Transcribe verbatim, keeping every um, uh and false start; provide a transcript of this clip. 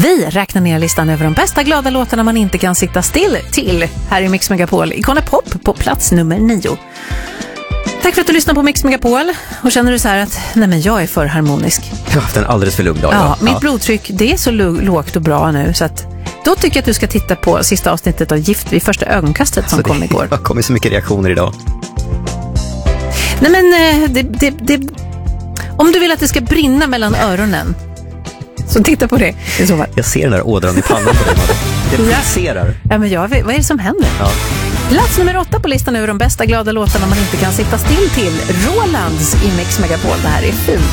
Vi räknar ner listan över de bästa glada låtarna man inte kan sitta still till. Här är Mix Megapol, Icona Pop på plats nummer nio. Tack för att du lyssnar på Mix Megapol. Och känner du så här att nej men jag är för harmonisk. Jag har haft en alldeles för lugn dag. Ja, ja. mitt blodtryck det är så lo- lågt och bra nu så att då tycker jag att du ska titta på sista avsnittet av Gift vid första ögonkastet som alltså, kom igår. Det har kommit så mycket reaktioner idag. Nej men det, det, det, om du vill att det ska brinna mellan öronen så titta på det i så fall. Jag ser den där ådran i pannan på dig. Det pulserar. Ja men jag vet, vad är det som händer? Ja. Plats nummer åtta på listan över de bästa glada låtarna man inte kan sitta still till. Rolands i Mix Megapol. Det här är fint.